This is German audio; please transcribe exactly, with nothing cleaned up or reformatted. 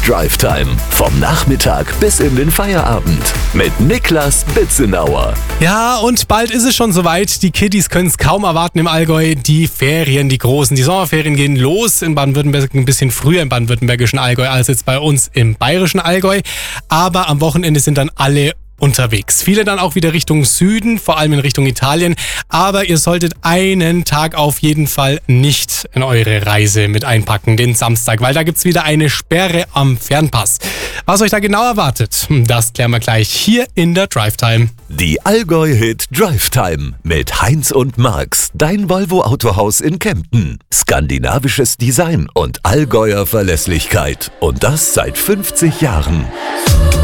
Drive Time. Vom Nachmittag bis in den Feierabend. Mit Niklas Bitzenauer. Ja, und bald ist es schon soweit. Die Kiddies können es kaum erwarten im Allgäu. Die Ferien, die großen, die Sommerferien gehen los. In Baden-Württemberg ein bisschen früher im baden-württembergischen Allgäu als jetzt bei uns im bayerischen Allgäu. Aber am Wochenende sind dann alle unterwegs. Viele dann auch wieder Richtung Süden, vor allem in Richtung Italien. Aber ihr solltet einen Tag auf jeden Fall nicht in eure Reise mit einpacken, den Samstag, weil da gibt's wieder eine Sperre am Fernpass. Was euch da genau erwartet, das klären wir gleich hier in der Drive Time. Die Allgäu-Hit Drive Time mit Heinz und Marx, dein Volvo Autohaus in Kempten. Skandinavisches Design und Allgäuer Verlässlichkeit. Und das seit fünfzig Jahren.